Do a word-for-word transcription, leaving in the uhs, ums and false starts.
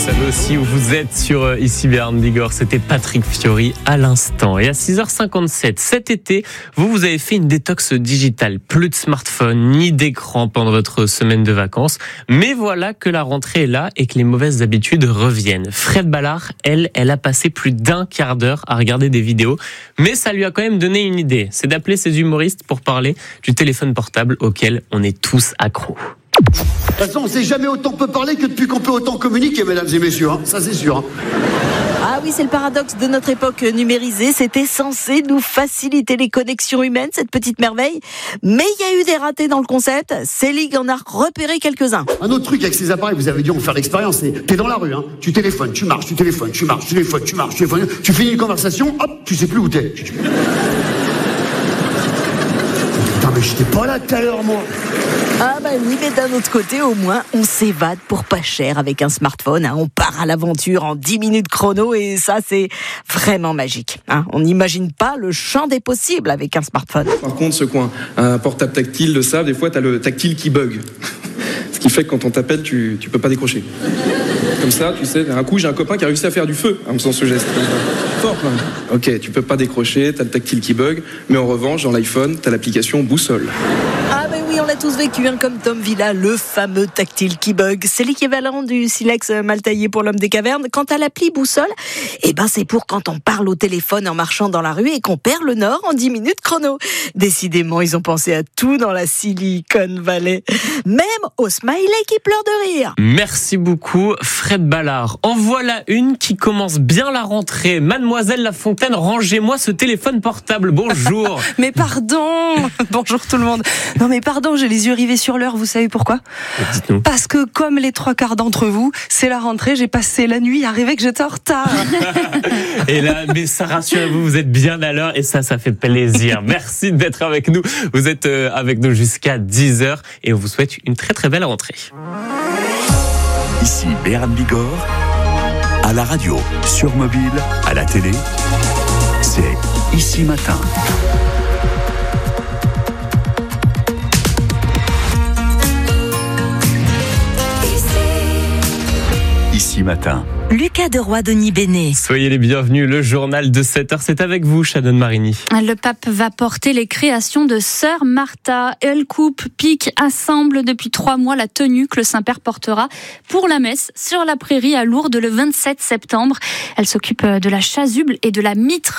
savez aussi où vous êtes sur euh, ici Béarn Bigorre. C'était Patrick Fiori à l'instant. Et à six heures cinquante-sept, cet été, vous, vous avez fait une détox digitale. Plus de smartphone, ni d'écran pendant votre semaine de vacances. Mais voilà que la rentrée est là et que les mauvaises habitudes reviennent. Fred Ballard, elle, elle a passé plus d'un quart d'heure à regarder des vidéos. Mais ça lui a quand même donné une idée. C'est d'appeler ses humoristes pour parler du téléphone portable auquel on est tous accros. De toute façon, on ne sait jamais autant peut parler que depuis qu'on peut autant communiquer, mesdames et messieurs. Hein. Ça, c'est sûr. Hein. Ah oui, c'est le paradoxe de notre époque numérisée. C'était censé nous faciliter les connexions humaines, cette petite merveille. Mais il y a eu des ratés dans le concept. Célig en a repéré quelques-uns. Un autre truc avec ces appareils, vous avez dû en faire l'expérience, c'est t'es dans la rue, hein, tu téléphones, tu marches, tu téléphones, tu marches, tu téléphones, tu marches, tu téléphones, tu finis une conversation, hop, tu sais plus où t'es. Putain, mais j'étais pas là tout à l'heure, moi. Ah bah oui, mais d'un autre côté, au moins, on s'évade pour pas cher avec un smartphone. Hein. On part à l'aventure en dix minutes chrono et ça, c'est vraiment magique. Hein. On n'imagine pas le champ des possibles avec un smartphone. Par contre, ceux qui ont un portable tactile le savent, des fois, t'as le tactile qui bug. Ce qui fait que quand on t'appelle, tu, tu peux pas décrocher. Comme ça, tu sais, un coup, j'ai un copain qui a réussi à faire du feu en faisant ce geste. Fort, quand même. Ok, tu peux pas décrocher, t'as le tactile qui bug, mais en revanche, dans l'iPhone, t'as l'application boussole. Ah ben oui, on l'a tous vécu, hein, comme Tom Villa, le fameux tactile qui bug. C'est l'équivalent du silex mal taillé pour l'homme des cavernes. Quant à l'appli boussole, eh ben c'est pour quand on parle au téléphone en marchant dans la rue et qu'on perd le nord en dix minutes chrono. Décidément, ils ont pensé à tout dans la Silicon Valley. Même au smiley qui pleure de rire. Merci beaucoup, Fred Ballard. En voilà une qui commence bien la rentrée. Mademoiselle Lafontaine, rangez-moi ce téléphone portable. Bonjour. Mais pardon. Bonjour tout le monde. Non mais pardon, j'ai les yeux rivés sur l'heure, vous savez pourquoi ? Dites-nous. Parce que comme les trois quarts d'entre vous, c'est la rentrée, j'ai passé la nuit à rêver que j'étais en retard. Et là, mais ça rassurez-vous, vous êtes bien à l'heure et ça, ça fait plaisir. Merci d'être avec nous. Vous êtes avec nous jusqu'à dix heures et on vous souhaite une très très belle rentrée. Ici Béarn Bigorre, à la radio, sur mobile, à la télé, c'est Ici Matin. Ici Matin. Lucas Deroy, Denis Bénet. Soyez les bienvenus, le journal de sept heures, c'est avec vous, Shannon Marini. Le pape va porter les créations de Sœur Martha. Elle coupe, pique, assemble depuis trois mois la tenue que le Saint-Père portera pour la messe sur la prairie à Lourdes le vingt-sept septembre. Elle s'occupe de la chasuble et de la mitre